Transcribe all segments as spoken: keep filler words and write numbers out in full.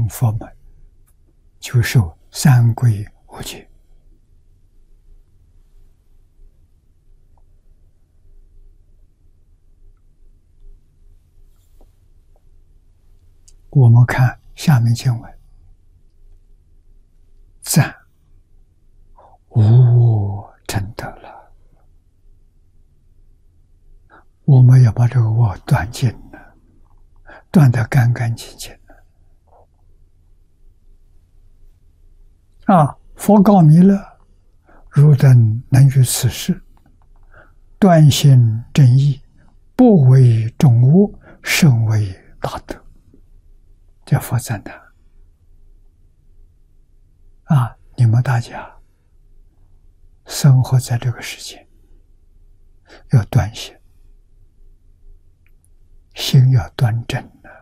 佛门，就受三皈五戒。我们看下面经文，赞无我成德了。我们要把这个我断尽了，断得干干净净的。啊，佛告弥勒：汝等能于此事，断心正义，不为众恶，甚为大德。这佛赞叹啊！你们大家生活在这个世界，要断心，心要端正的。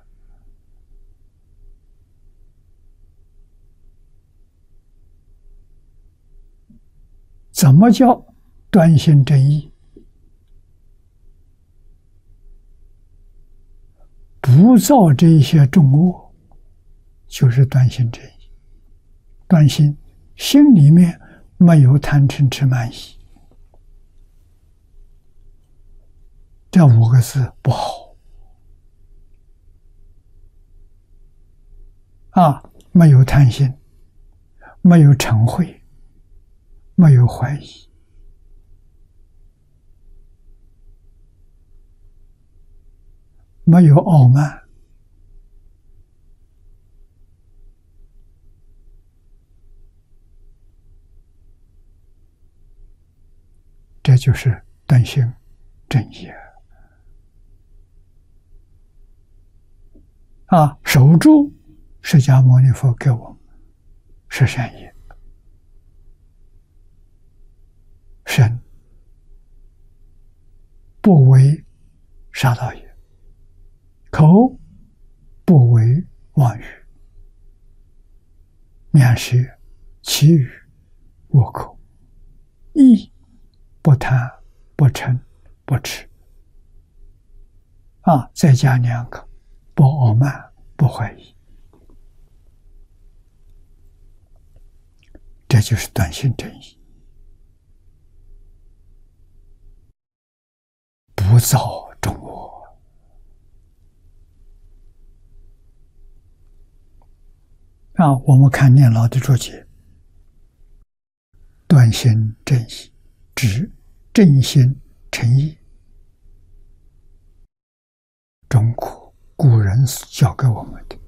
怎么叫断心正义？不造这些众恶，就是断心正义。断心，心里面没有贪嗔痴慢疑，这五个字不好啊！没有贪心，没有嗔恚，没有怀疑，没有傲慢，这就是断心正义啊！守住释迦牟尼佛给我们是善业，身不为杀盗业，口不为妄语，面舌绮语恶口，意不贪不嗔不痴啊！再加两个，不傲慢不怀疑，这就是断心正义，不造众恶啊！我们看念老的注解，断心正义指正心诚意，中国古人教给我们的